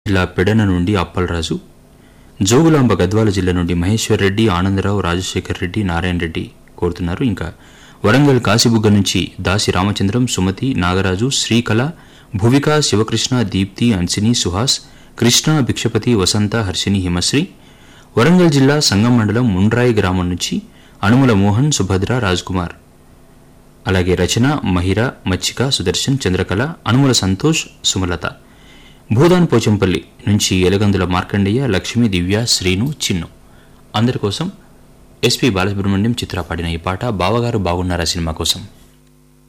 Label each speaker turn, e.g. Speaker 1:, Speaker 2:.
Speaker 1: జిల్లా పెడన నుండి అప్పలరాజు, జోగులాంబ గద్వాల జిల్లా నుండి మహేశ్వర్ రెడ్డి, ఆనందరావు, రాజశేఖర్ రెడ్డి, నారాయణ రెడ్డి కోరుతున్నారు. ఇంకా వరంగల్ కాశీబుగ్గ నుంచి దాసి రామచంద్రం, సుమతి, నాగరాజు, శ్రీకళ, భువిక, శివకృష్ణ, దీప్తి, అన్సిని, సుహాస్, కృష్ణ, భిక్షపతి, వసంత, హర్షిని, హిమశ్రీ. వరంగల్ జిల్లా సంగం మండలం ముండ్రాయి గ్రామం నుంచి అనుముల మోహన్, సుభద్ర, రాజ్కుమార్, అలాగే రచన, మహిర, మచ్చిక, సుదర్శన్, చంద్రకళ, అనుముల సంతోష్, సుమలత. భూదాన్ పోచంపల్లి నుంచి ఎలగందుల మార్కండేయ, లక్ష్మి, దివ్య, శ్రీను, చిన్ను. అందరి కోసం ఎస్పి బాలసుబ్రహ్మణ్యం చిత్ర పాడిన ఈ పాట బావగారు బాగున్నారా సినిమా కోసం.